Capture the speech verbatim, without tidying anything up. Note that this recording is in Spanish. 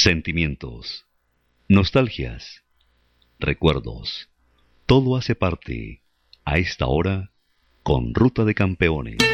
Sentimientos, nostalgias, recuerdos, todo hace parte, a esta hora, con Ruta de Campeones.